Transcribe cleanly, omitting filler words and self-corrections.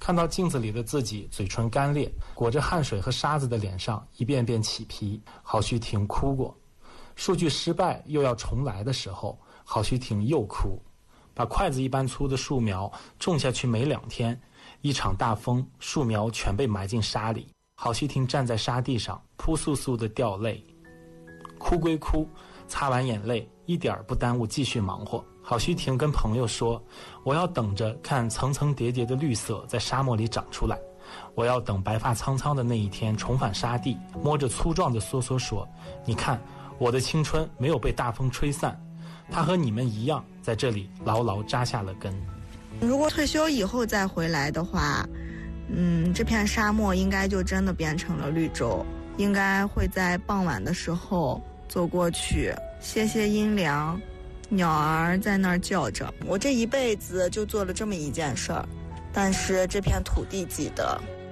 看到镜子里的自己，嘴唇干裂，裹着汗水和沙子的脸上一遍遍起皮，郝旭婷哭过。数据失败又要重来的时候，郝旭婷又哭。把筷子一般粗的树苗种下去没2天，一场大风，树苗全被埋进沙里。郝旭婷站在沙地上，扑簌簌地掉泪。哭归哭，擦完眼泪，一点不耽误继续忙活。郝旭婷跟朋友说，我要等着看层层叠叠的绿色在沙漠里长出来，我要等白发苍苍的那一天重返沙地，摸着粗壮的梭梭说，你看，我的青春没有被大风吹散，它和你们一样在这里牢牢扎下了根。 如果退休以后再回来的话，这片沙漠应该就真的变成了绿洲，应该会在傍晚的时候走过去，歇歇阴凉，鸟儿在那儿叫着。我这一辈子就做了这么一件事儿，但是这片土地记得。